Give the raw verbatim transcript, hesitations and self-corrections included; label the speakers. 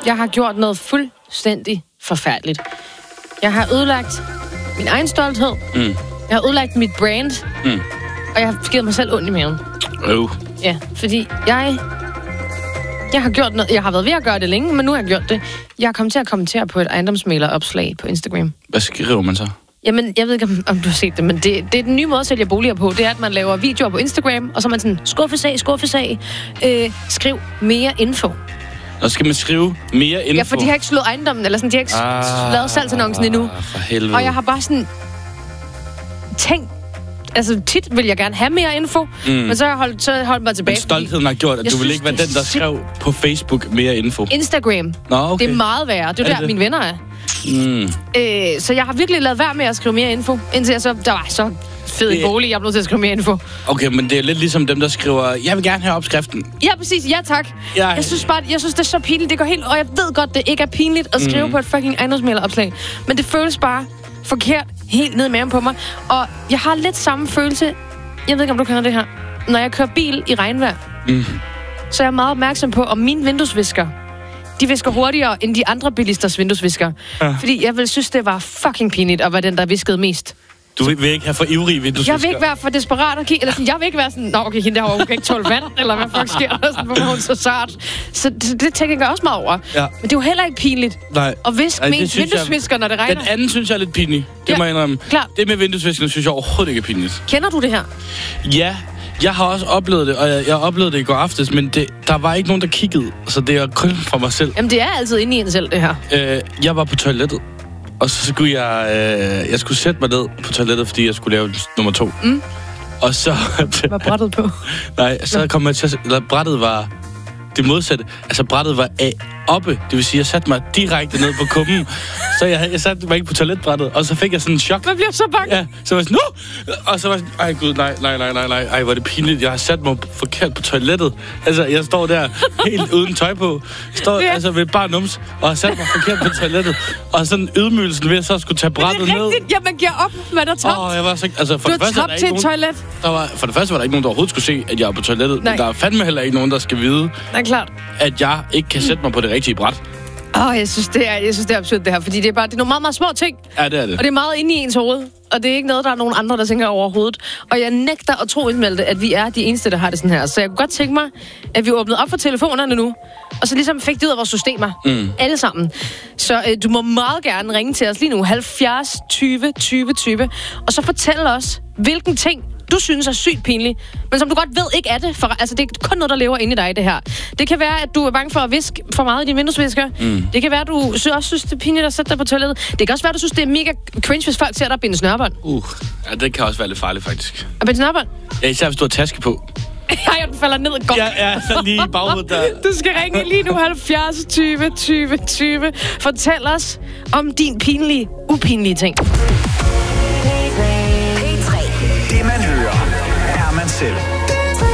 Speaker 1: Jeg har gjort noget fuldstændig forfærdeligt. Jeg har ødelagt min egen stolthed. Mm. Jeg har ødelagt mit brand. Mm. Og jeg har givet mig selv ondt i maven.
Speaker 2: Øh.
Speaker 1: Ja, fordi jeg... Jeg har gjort noget... Jeg har været ved at gøre det længe, men nu har jeg gjort det. Jeg er kommet til at kommentere på et ejendomsmægleropslag på Instagram.
Speaker 2: Hvad skriver man så?
Speaker 1: Jamen, jeg ved ikke, om, om du har set det, men det, det er den nye måde at sælge boliger på. Det er, at man laver videoer på Instagram, og så er man sådan, skuffesag, skuffesag, øh, skriv mere info.
Speaker 2: Og skal man skrive mere info?
Speaker 1: Ja, for de har ikke slået ejendommen, eller sådan, de har ikke ah, lavet salgsannoncen
Speaker 2: ah,
Speaker 1: endnu.
Speaker 2: For helvede.
Speaker 1: Og jeg har bare sådan tænkt, altså tit vil jeg gerne have mere info, mm. men så har jeg holdt, så holdt mig tilbage.
Speaker 2: Men stoltheden har gjort, at du vil ikke være den, der skrev på Facebook mere info.
Speaker 1: Instagram.
Speaker 2: Nå, okay.
Speaker 1: Det er meget værre. Det er, er der, det? Mine venner er. Mm. Øh, så jeg har virkelig lavet være med at skrive mere info, indtil jeg så, der var så fed en bolig, jeg blev nødt til at skrive mere info.
Speaker 2: Okay, men det er lidt ligesom dem, der skriver, jeg vil gerne have opskriften.
Speaker 1: Ja, præcis. Ja, tak. Ja. Jeg synes bare, jeg synes, det er så pinligt. Det går helt, og jeg ved godt, det ikke er pinligt at skrive mm. på et fucking ejendomsmægleropslag. Men det føles bare forkert helt ned i maven på mig. Og jeg har lidt samme følelse, jeg ved ikke, om du kender det her, når jeg kører bil i regnvejr, mm. så er jeg meget opmærksom på, om mine vinduesvisker, de visker hurtigere end de andre bilisters vinduesvisker. Ja. Fordi jeg ville synes, det var fucking pinligt at være den, der viskede mest.
Speaker 2: Du vil, vil ikke have for ivrig vinduesvisker?
Speaker 1: Jeg vil ikke være for desperat at kigge, eller sådan, jeg vil ikke være sådan, nå okay, hende der har jo ikke tåle vand, eller hvad fuck sker der, sådan, hvor hun så sart. Så det, det tænker jeg også meget over. Ja. Men det er jo heller ikke pinligt.
Speaker 2: Nej.
Speaker 1: Og visk med ens vinduesvisker, når det regner.
Speaker 2: Den anden synes jeg er lidt pinlig. Det ja, må jeg indrømme. Klar. Det med vinduesviskerne synes jeg overhovedet ikke er pinligt.
Speaker 1: Kender du det her?
Speaker 2: Ja. Jeg har også oplevet det, og jeg, jeg oplevede det i går aftes, men det, der var ikke nogen, der kiggede, så det er kun for mig selv.
Speaker 1: Jamen, det er altid inde i en selv, det her.
Speaker 2: Øh, jeg var på toilettet, og så skulle jeg, øh, jeg skulle sætte mig ned på toilettet, fordi jeg skulle lave nummer to. Mm. Og så...
Speaker 1: var brættet på?
Speaker 2: Nej, så kom jeg til at... Brættet var det modsatte. Altså, brættet var af oppe. Det vil sige, jeg satte mig direkte ned på kummen. Så jeg, jeg satte mig ikke på toiletbrættet, og så fik jeg sådan en chok.
Speaker 1: Man bliver så bange.
Speaker 2: Ja, så var jeg sådan, nu! Og så var jeg sådan, ej gud, nej, nej, nej, nej, nej. Ej, hvor er det pinligt. Jeg har sat mig forkert på toilettet. Altså, jeg står der helt uden tøj på. Står ja. altså ved bare nums, og har sat mig forkert på toilettet. Og sådan ydmygelsen ved, at så skulle tage brættet ned.
Speaker 1: Ja, man giver op, man er tabt.
Speaker 2: Åh, jeg var så... Altså, for
Speaker 1: du
Speaker 2: det første,
Speaker 1: er tabt til et toilet.
Speaker 2: Der var, for det første var der ikke nogen, der overhovedet skulle se, at jeg var på toilettet. Nej. Men der er fandme heller ikke nogen, der skal vide,
Speaker 1: nej, klart,
Speaker 2: at jeg ikke kan sætte mig på det rigtige bræt.
Speaker 1: Åh, oh, jeg synes, det er, jeg synes, det er absurd, det her. Fordi det er bare det er nogle meget, meget små ting.
Speaker 2: Ja, det er det.
Speaker 1: Og det er meget inde i ens hoved. Og det er ikke noget, der er nogen andre, der tænker overhovedet. Og jeg nægter at tro, Ismalte, at vi er de eneste, der har det sådan her. Så jeg kunne godt tænke mig, at vi åbnede op for telefonerne nu. Og så ligesom fik det ud af vores systemer. Mm. Alle sammen. Så øh, du må meget gerne ringe til os lige nu. halvfjerds tyve tyve tyve. Og så fortæl os, hvilken ting du synes er sygt pinlig, men som du godt ved ikke er det. For, altså, det er kun noget, der lever inde i dig, det her. Det kan være, at du er bange for at viske for meget i dine vinduesvisker. Mm. Det kan være, at du også synes, det er pinligt at sætte dig på toilettet. Det kan også være, at du synes, det er mega cringe, hvis folk ser dig binde snørbånd.
Speaker 2: Uh, ja, det kan også være lidt farligt, faktisk.
Speaker 1: At binde snørbånd?
Speaker 2: Ja, især hvis du har taske på.
Speaker 1: Ej, den falder ned godt.
Speaker 2: Ja, ja, så lige i baghovedet der.
Speaker 1: Du skal ringe lige nu, halvfjerds tyve tyve tyve. Fortæl os om din pinlige, upinlige ting.
Speaker 3: Det man hører, er man selv.